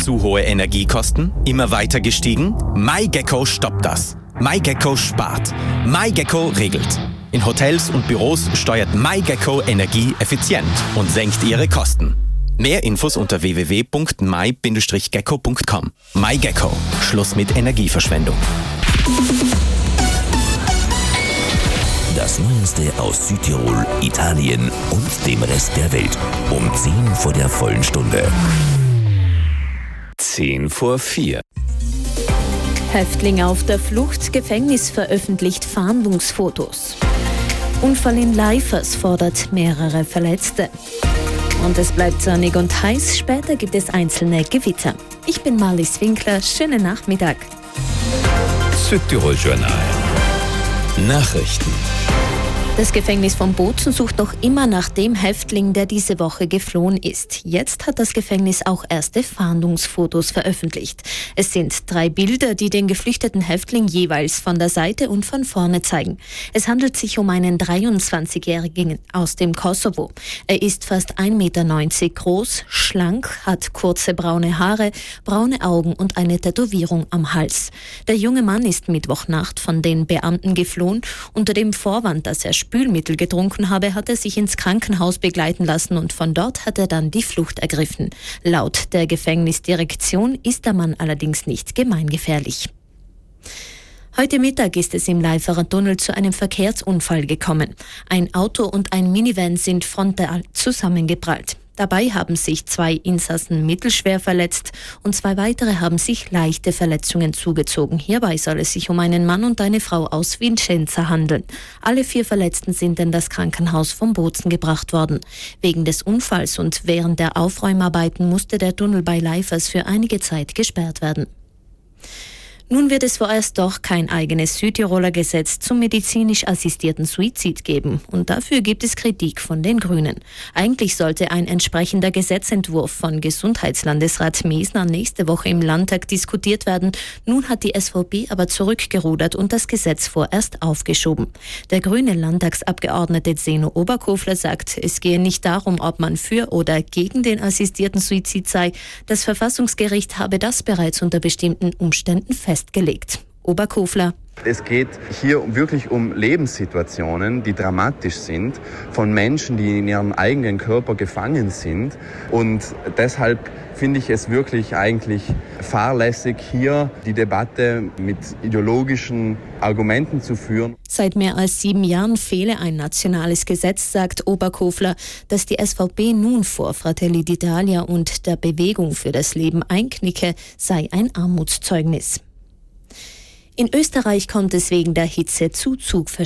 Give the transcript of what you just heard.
Zu hohe Energiekosten? Immer weiter gestiegen? MyGecko stoppt das. MyGecko spart. MyGecko regelt. In Hotels und Büros steuert MyGecko Energie effizient und senkt ihre Kosten. Mehr Infos unter www.my-gecko.com. MyGecko. Schluss mit Energieverschwendung. Das Neueste aus Südtirol, Italien und dem Rest der Welt. Um 10 vor der vollen Stunde. 10 vor 4. Häftling auf der Flucht, Gefängnis veröffentlicht Fahndungsfotos. Unfall in Leifers fordert mehrere Verletzte. Und es bleibt sonnig und heiß, später gibt es einzelne Gewitter. Ich bin Marlies Winkler, schönen Nachmittag. Südtirol Journal. Nachrichten. Das Gefängnis von Bozen sucht noch immer nach dem Häftling, der diese Woche geflohen ist. Jetzt hat das Gefängnis auch erste Fahndungsfotos veröffentlicht. Es sind 3 Bilder, die den geflüchteten Häftling jeweils von der Seite und von vorne zeigen. Es handelt sich um einen 23-Jährigen aus dem Kosovo. Er ist fast 1,90 Meter groß, schlank, hat kurze braune Haare, braune Augen und eine Tätowierung am Hals. Der junge Mann ist Mittwochnacht von den Beamten geflohen. Unter dem Vorwand, dass er Spülmittel getrunken habe, hat er sich ins Krankenhaus begleiten lassen und von dort hat er dann die Flucht ergriffen. Laut der Gefängnisdirektion ist der Mann allerdings nicht gemeingefährlich. Heute Mittag ist es im Leiferer Tunnel zu einem Verkehrsunfall gekommen. Ein Auto und ein Minivan sind frontal zusammengeprallt. Dabei haben sich 2 Insassen mittelschwer verletzt und 2 weitere haben sich leichte Verletzungen zugezogen. Hierbei soll es sich um einen Mann und eine Frau aus Vicenza handeln. Alle 4 Verletzten sind in das Krankenhaus von Bozen gebracht worden. Wegen des Unfalls und während der Aufräumarbeiten musste der Tunnel bei Leifers für einige Zeit gesperrt werden. Nun wird es vorerst doch kein eigenes Südtiroler Gesetz zum medizinisch assistierten Suizid geben. Und dafür gibt es Kritik von den Grünen. Eigentlich sollte ein entsprechender Gesetzentwurf von Gesundheitslandesrat Mesner nächste Woche im Landtag diskutiert werden. Nun hat die SVP aber zurückgerudert und das Gesetz vorerst aufgeschoben. Der grüne Landtagsabgeordnete Zeno Oberkofler sagt, es gehe nicht darum, ob man für oder gegen den assistierten Suizid sei. Das Verfassungsgericht habe das bereits unter bestimmten Umständen festgelegt. Oberkofler. Es geht hier wirklich um Lebenssituationen, die dramatisch sind, von Menschen, die in ihrem eigenen Körper gefangen sind. Und deshalb finde ich es wirklich eigentlich fahrlässig, hier die Debatte mit ideologischen Argumenten zu führen. Seit mehr als 7 Jahren fehle ein nationales Gesetz, sagt Oberkofler. Dass die SVP nun vor Fratelli d'Italia und der Bewegung für das Leben einknicke, sei ein Armutszeugnis. In Österreich kommt es wegen der Hitze zu Zugverschiebungen.